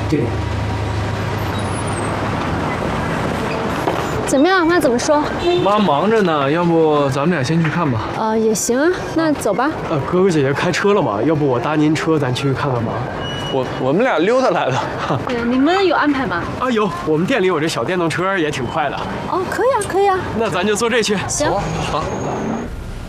这个。 怎么样？妈怎么说？ 妈忙着呢，要不咱们俩先去看吧？ 也行啊，那走吧。 哥哥姐姐开车了嘛？要不我搭您车，咱去看看妈。 我们俩溜达来的。 对，你们有安排吗？ 啊有，我们店里有这小电动车，也挺快的。 哦，可以啊，可以啊。 那咱就坐这去。 行。 好。